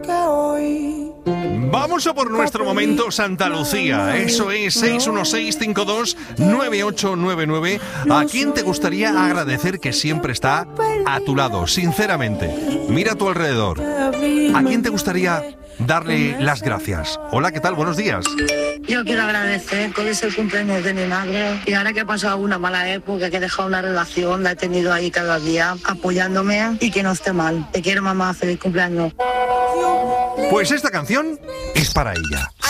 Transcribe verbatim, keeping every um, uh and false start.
Vamos a por nuestro momento Santa Lucía. Eso es seis uno seis, cinco dos, nueve ocho nueve nueve. ¿A quién te gustaría agradecer que siempre está a tu lado? Sinceramente, mira a tu alrededor. ¿A quién te gustaría darle las gracias? Hola, ¿qué tal? Buenos días. Yo quiero agradecer que hoy es el cumpleaños de mi madre y ahora que he pasado una mala época, que he dejado una relación, la he tenido ahí cada día apoyándome y que no esté mal. Te quiero, mamá, feliz cumpleaños. Pues esta canción es para ella.